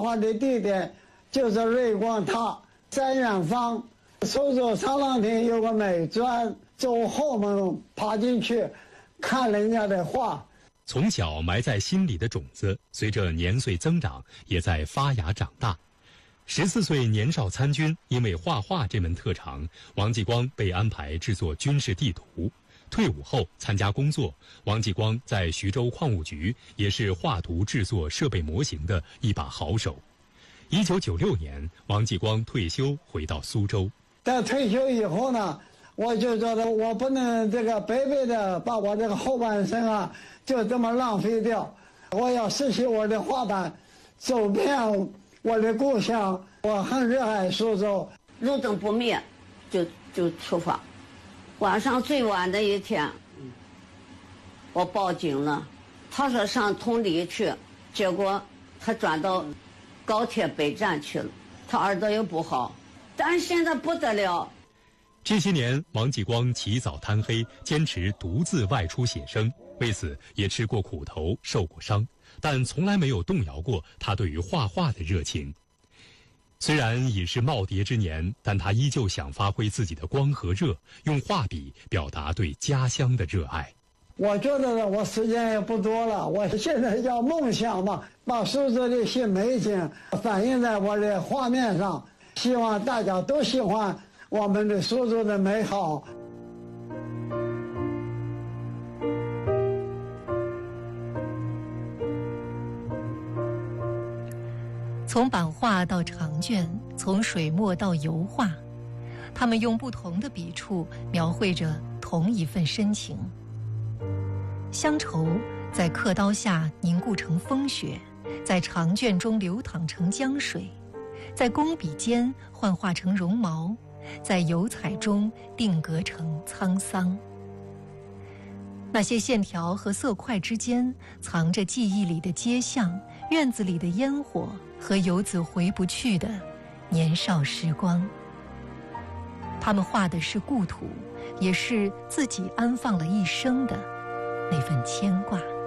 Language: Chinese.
画的地点就是瑞光塔三元坊，苏州长廊亭有个美专，走后门爬进去看人家的画。 从小埋在心里的种子，随着年岁增长，也在发芽长大。14岁年少参军，因为画画这门特长，王继光被安排制作军事地图。退伍后参加工作，王继光在徐州矿务局也是画图制作设备模型的一把好手。1996年，王继光退休回到苏州。 在退休以后呢，我就觉得我不能这个白白的把我这个后半生啊就这么浪费掉，我要拾起我的画板，走遍我的故乡。我很热爱苏州。 路灯不灭就出发。晚上最晚的一天，我报警了，他说上通黎去，结果他转到高铁北站去了，他耳朵又不好，但是现在不得了。 这些年，王继光起早贪黑，坚持独自外出写生，为此也吃过苦头，受过伤，但从来没有动摇过他对于画画的热情。虽然已是耄耋之年，但他依旧想发挥自己的光和热，用画笔表达对家乡的热爱。 我觉得我时间也不多了，我现在要梦想嘛，把苏州的新美景反映在我的画面上，希望大家都喜欢我们的苏州的美好。 从版画到长卷，从水墨到油画，他们用不同的笔触描绘着同一份深情。乡愁在刻刀下凝固成风雪，在长卷中流淌成江水，在工笔间幻化成绒毛，在油彩中定格成沧桑。那些线条和色块之间藏着记忆里的街巷，院子里的烟火和游子回不去的年少时光。他们画的是故土，也是自己安放了一生的那份牵挂。